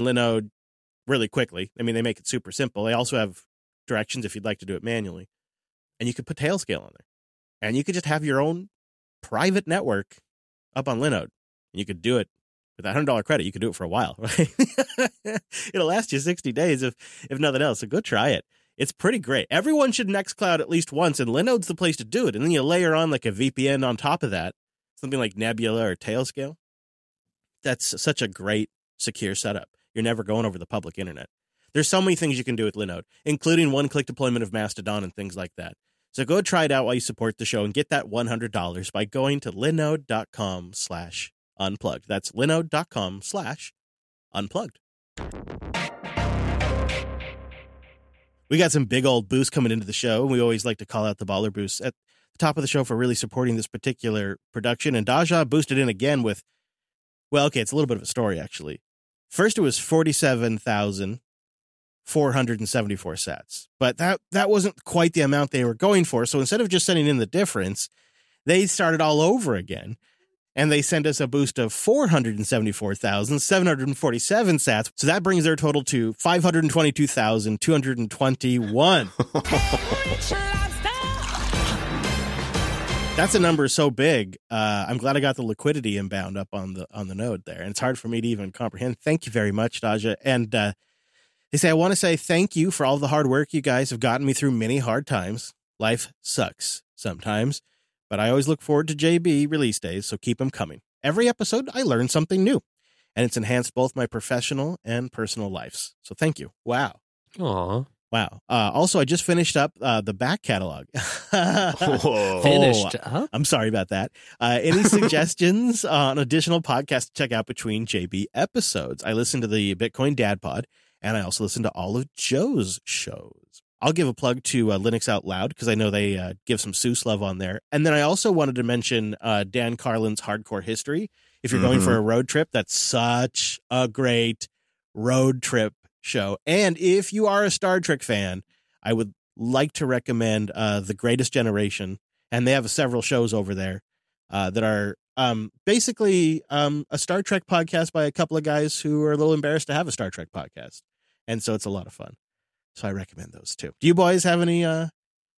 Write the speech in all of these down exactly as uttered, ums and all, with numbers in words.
Linode really quickly. I mean, they make it super simple. They also have directions if you'd like to do it manually. And you could put Tailscale on there. And you could just have your own private network up on Linode. And you could do it with that one hundred dollars credit. You could do it for a while, right? It'll last you sixty days if, if nothing else. So go try it. It's pretty great. Everyone should Nextcloud at least once, and Linode's the place to do it. And then you layer on like a V P N on top of that, something like Nebula or Tailscale. That's such a great, secure setup. You're never going over the public internet. There's so many things you can do with Linode, including one-click deployment of Mastodon and things like that. So go try it out while you support the show and get that one hundred dollars by going to linode.com slash unplugged. That's linode.com slash unplugged. We got some big old boosts coming into the show. We always like to call out the baller boosts at the top of the show for really supporting this particular production. And Daja boosted in again with, well, okay, it's a little bit of a story, actually. First, it was forty-seven thousand four hundred seventy-four sats. But that, that wasn't quite the amount they were going for. So instead of just sending in the difference, they started all over again. And they sent us a boost of four hundred seventy-four thousand seven hundred forty-seven sats. So that brings their total to five hundred twenty-two thousand two hundred twenty-one. That's a number so big. Uh, I'm glad I got the liquidity inbound up on the on the node there. And it's hard for me to even comprehend. Thank you very much, Daja. And uh, they say, I want to say thank you for all the hard work you guys have gotten me through many hard times. Life sucks sometimes. But I always look forward to J B release days, so keep them coming. Every episode, I learn something new, and it's enhanced both my professional and personal lives. So thank you. Wow. Aw. Wow. Uh, also, I just finished up uh, the back catalog. Whoa. Finished oh, I'm sorry about that. Uh, any suggestions on additional podcasts to check out between J B episodes? I listen to the Bitcoin Dad Pod, and I also listen to all of Joe's shows. I'll give a plug to uh, Linux Out Loud because I know they uh, give some Seuss love on there. And then I also wanted to mention uh, Dan Carlin's Hardcore History. If you're mm-hmm. going for a road trip, that's such a great road trip show. And if you are a Star Trek fan, I would like to recommend uh, The Greatest Generation. And they have several shows over there uh, that are um, basically um, a Star Trek podcast by a couple of guys who are a little embarrassed to have a Star Trek podcast. And so it's a lot of fun. So I recommend those too. Do you boys have any uh,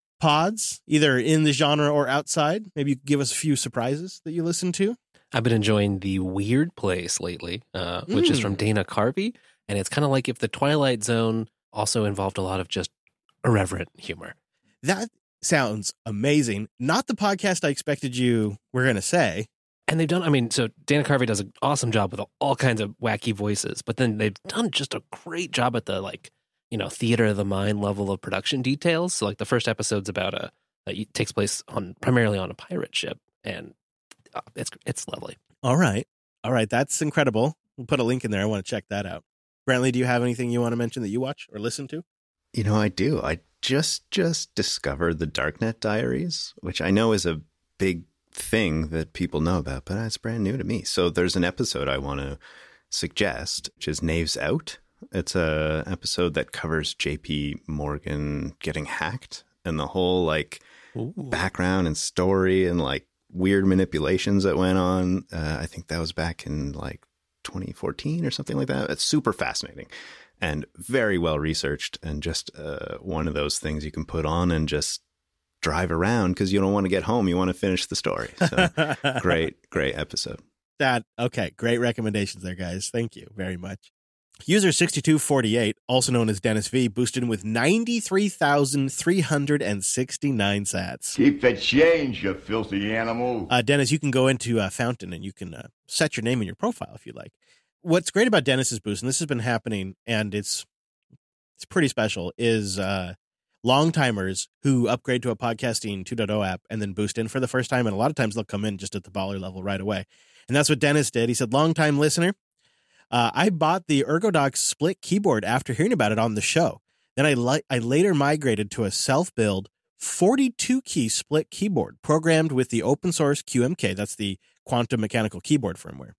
pods, either in the genre or outside? Maybe you could give us a few surprises that you listen to. I've been enjoying The Weird Place lately, uh, which mm. is from Dana Carvey. And it's kind of like if The Twilight Zone also involved a lot of just irreverent humor. That sounds amazing. Not the podcast I expected you were going to say. And they've done, I mean, so Dana Carvey does an awesome job with all kinds of wacky voices, but then they've done just a great job at the, like, you know, theater of the mind level of production details. So like the first episode's about a, that takes place on primarily on a pirate ship, and uh, it's it's lovely. All right. All right. That's incredible. We'll put a link in there. I want to check that out. Brantley, do you have anything you want to mention that you watch or listen to? You know, I do. I just, just discovered the Darknet Diaries, which I know is a big thing that people know about, but it's brand new to me. So there's an episode I want to suggest, which is Knaves Out. It's a episode that covers J P Morgan getting hacked and the whole like Ooh. background and story and like weird manipulations that went on. Uh, I think that was back in like twenty fourteen or something like that. It's super fascinating and very well researched, and just uh, one of those things you can put on and just drive around because you don't want to get home. You want to finish the story. So great, great episode. That okay. Great recommendations there, guys. Thank you very much. User sixty-two forty-eight, also known as Dennis V, boosted with ninety-three thousand three hundred sixty-nine sats. Keep the change, you filthy animal. Uh, Dennis, you can go into uh, Fountain and you can uh, set your name in your profile if you like. What's great about Dennis's boost, and this has been happening, and it's it's pretty special, is uh, long-timers who upgrade to a podcasting two point oh app and then boost in for the first time, and a lot of times they'll come in just at the baller level right away. And that's what Dennis did. He said, long-time listener, Uh, I bought the ErgoDox split keyboard after hearing about it on the show. Then I li- I later migrated to a self-build forty-two key split keyboard programmed with the open source Q M K. That's the quantum mechanical keyboard firmware.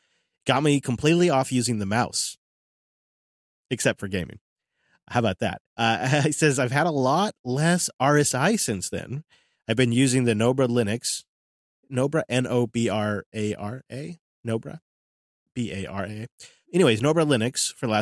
Got me completely off using the mouse, except for gaming. How about that? Uh, he says, I've had a lot less R S I since then. I've been using the Nobra Linux, Nobra, N O B R A R A, Nobra. B A R A. Anyways, Nobra Linux for the last